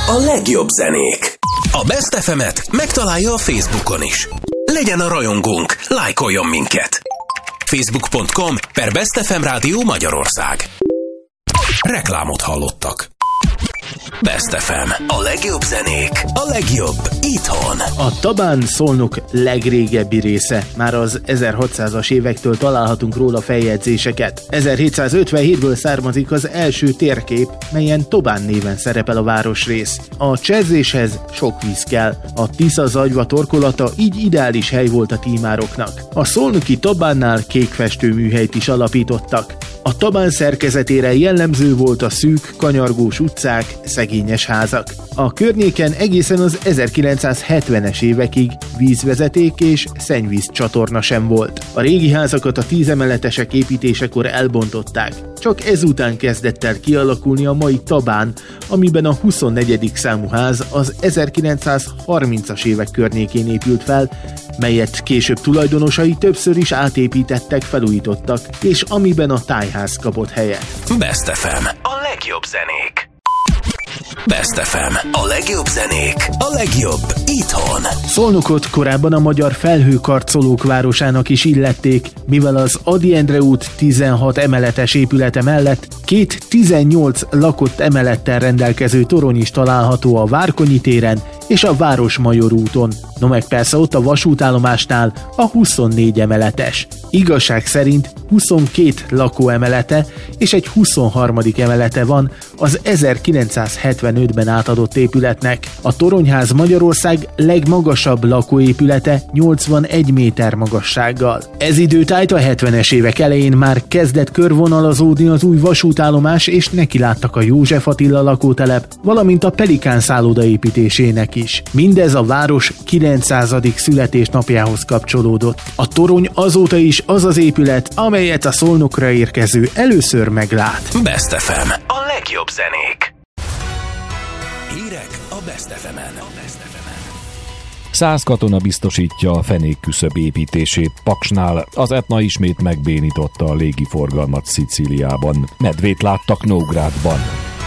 A legjobb zenék. A Best FM-et megtalálja a Facebookon is. Legyen a rajongónk, lájkoljon minket. Facebook.com/Best FM Rádió Magyarország. Reklámot hallottak. Best FM. A legjobb zenék. A legjobb itthon. A Tabán Szolnok legrégebbi része. Már az 1600-as évektől találhatunk róla feljegyzéseket. 1757-ből származik az első térkép, melyen Tobán néven szerepel a városrész. A cserzéshez sok víz kell. A Tisza-Zagyva torkolata így ideális hely volt a tímároknak. A szolnoki Tabánnál kékfestő műhelyt is alapítottak. A Tabán szerkezetére jellemző volt a szűk, kanyargós utcák, szegényes házak. A környéken egészen az 1970-es évekig vízvezeték és szennyvíz csatorna sem volt. A régi házakat a 10 emeletesek építésekor elbontották. Csak ezután kezdett el kialakulni a mai Tabán, amiben a 24. számú ház az 1930-as évek környékén épült fel, melyet később tulajdonosai többször is átépítettek, felújítottak, és amiben a tájház kapott helyet. Best FM. A legjobb zenék. Best FM. A legjobb zenék. A legjobb itthon. Szolnokot korábban a magyar felhőkarcolók városának is illették, mivel az Ady Endre út 16 emeletes épülete mellett két 18 lakott emelettel rendelkező torony is található a Várkonyi téren és a Városmajor úton. No meg persze ott a vasútállomásnál a 24 emeletes. Igazság szerint 22 lakóemelete és egy 23. emelete van az 1975-ben átadott épületnek. A Toronyház Magyarország legmagasabb lakóépülete 81 méter magassággal. Ez időtájt a 70-es évek elején már kezdett körvonalazódni az új vasútállomás, és nekiláttak a József Attila lakótelep, valamint a Pelikán szálloda építésének is. Mindez a város 900. születésnapjához kapcsolódott. A torony azóta is az az épület, amelyet a Szolnokra érkező először meglát. Best FM. A legjobb zenék. Hírek a Best FM-en. 100 katona biztosítja a fenékküszöb építését Paksnál. Az Etna ismét megbénította a légiforgalmat Szicíliában. Medvét láttak Nógrádban.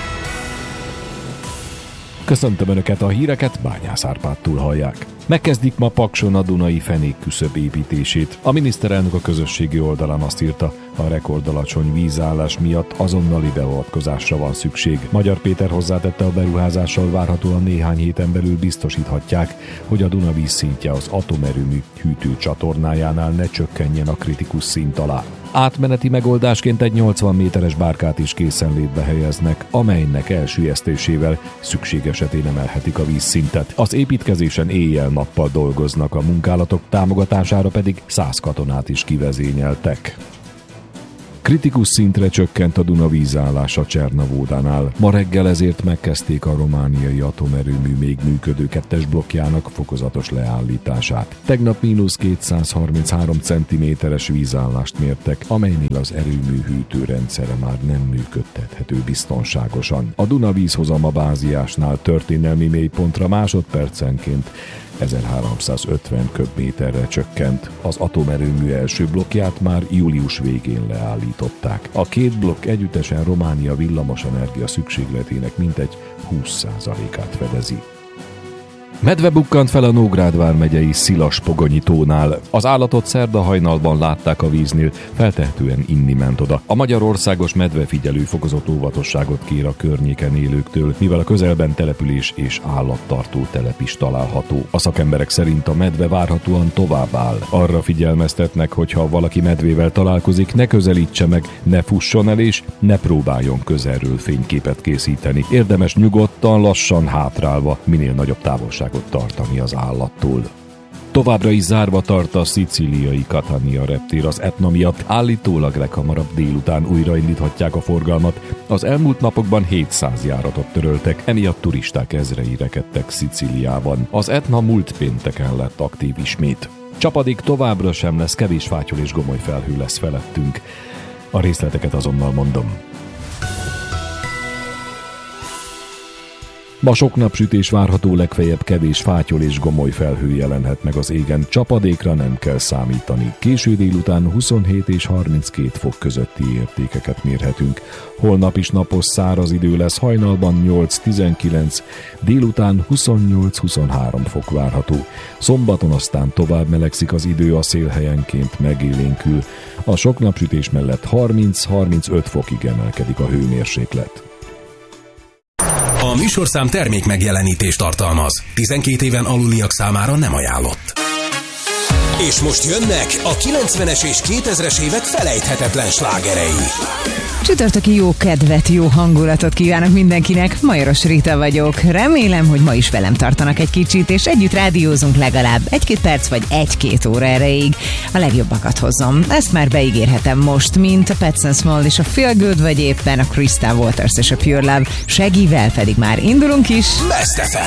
Köszöntöm Önöket, a híreket Bányász Árpádtól hallják. Megkezdik ma Pakson a Dunai fenékküszöb építését. A miniszterelnök a közösségi oldalán azt írta, a rekordalacsony vízállás miatt azonnali beavatkozásra van szükség. Magyar Péter hozzátette, a beruházással várhatóan néhány héten belül biztosíthatják, hogy a Duna vízszintje az atomerőmű hűtőcsatornájánál ne csökkenjen a kritikus szint alá. Átmeneti megoldásként egy 80 méteres bárkát is készenlétbe helyeznek, amelynek elsüllyesztésével szükség esetén emelhetik a vízszintet. Az építkezésen éjjel-nappal dolgoznak, a munkálatok támogatására pedig 100 katonát is kivezényeltek. Kritikus szintre csökkent a Duna vízállása Csernavódánál. Ma reggel ezért megkezdték a romániai atomerőmű még működő 2-es blokkjának fokozatos leállítását. Tegnap -233 cm-es vízállást mértek, amelynél az erőmű hűtőrendszere már nem működtethető biztonságosan. A Duna vízhozama báziásnál történelmi mélypontra másodpercenként 1350 köbméterre csökkent. Az atomerőmű első blokkját már július végén leállították. A két blokk együttesen Románia villamosenergia szükségletének mintegy 20%-át fedezi. Medve bukkant fel a Nógrád vármegyei Szilas-Pogonyi tónál. Az állatot szerda hajnalban látták a víznél, feltehetően inni ment oda. A Magyarországos Medvefigyelő fokozott óvatosságot kér a környéken élőktől, mivel a közelben település és állattartó telep is található. A szakemberek szerint a medve várhatóan tovább áll. Arra figyelmeztetnek, hogy ha valaki medvével találkozik, ne közelítse meg, ne fusson el és ne próbáljon közelről fényképet készíteni. Érdemes nyugodtan, lassan hátrálva, minél nagyobb távolság tartani az állattól. Továbbra is zárva tart a szicíliai Catania reptér az Etna miatt. Állítólag leghamarabb délután újraindíthatják a forgalmat. Az elmúlt napokban 700 járatot töröltek, emiatt turisták ezrei rekedtek Szicíliában. Az Etna múlt pénteken lett aktív ismét. Csapadék továbbra sem lesz, kevés fátyol és gomoly felhő lesz felettünk. A részleteket azonnal mondom. Ma sok napsütés várható, legfeljebb kevés fátyol és gomoly felhő jelenhet meg az égen, csapadékra nem kell számítani. Késő délután 27 és 32 fok közötti értékeket mérhetünk. Holnap is napos, száraz idő lesz, hajnalban 8-19, délután 28-23 fok várható. Szombaton aztán tovább melegszik az idő, a szél helyenként megélénkül. A sok napsütés mellett 30-35 fokig emelkedik a hőmérséklet. A műsorszám termék megjelenítést tartalmaz. 12 éven aluliak számára nem ajánlott. És most jönnek a 90-es és 2000-es évek felejthetetlen slágerei. Csütörtöki jó kedvet, jó hangulatot kívánok mindenkinek, Majoros Rita vagyok. Remélem, hogy ma is velem tartanak egy kicsit, és együtt rádiózunk legalább 1-2 perc vagy 1-2 óra erejéig. A legjobbakat hozom. Ezt már beígérhetem most, mint a Pets & Small és a Feel Good, vagy éppen a Crystal Waters és a Pure Love. Segível pedig már indulunk is. Best FM.